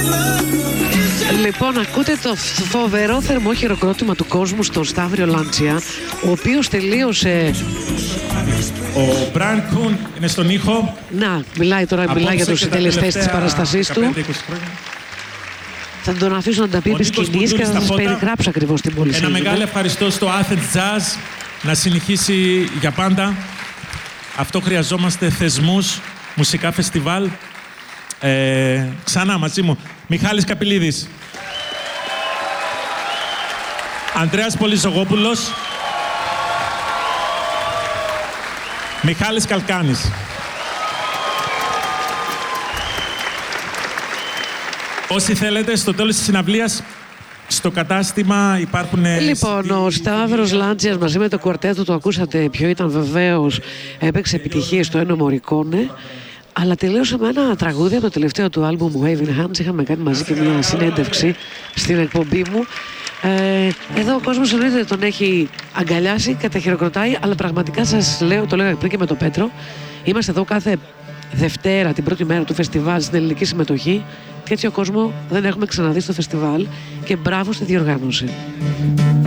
Λοιπόν, ακούτε το φοβερό θερμό χειροκρότημα του κόσμου στον Σταύριο Λάντσια, ο οποίος τελείωσε. Ο Μπραν Κουν είναι στον ήχο. Να, μιλάει για τους συντελεστές της παραστασής του. Θα τον αφήσω να τα πει επί σκηνής και θα σας περιγράψω ακριβώς την πόλη. Ένα μεγάλο ευχαριστώ στο Athens Jazz να συνεχίσει για πάντα. Αυτό χρειαζόμαστε, θεσμούς, μουσικά φεστιβάλ. Ξανά μαζί μου, Μιχάλης Καπηλίδης, Ανδρέας Πολυζογόπουλος, Μιχάλης Καλκάνης. Όσοι θέλετε, στο τέλος της συναυλίας, στο κατάστημα υπάρχουν... Λοιπόν, ο Σταύρος Λάντσιας μαζί με το κουαρτέτο, το ακούσατε ποιο ήταν, βεβαίως έπαιξε επιτυχίες στο Ένο Μωρικόνε. Αλλά τελείωσα με ένα τραγούδι από το τελευταίο του άλμπουμ Waving Hands. Είχαμε κάνει μαζί και μια συνέντευξη στην εκπομπή μου. Εδώ ο κόσμος εννοείται τον έχει αγκαλιάσει, καταχειροκροτάει, αλλά πραγματικά σας λέω, το λέγα πριν και με τον Πέτρο, είμαστε εδώ κάθε Δευτέρα, την πρώτη μέρα του φεστιβάλ, στην ελληνική συμμετοχή. Και έτσι ο κόσμο δεν έχουμε ξαναδεί στο φεστιβάλ και μπράβο στη διοργάνωση.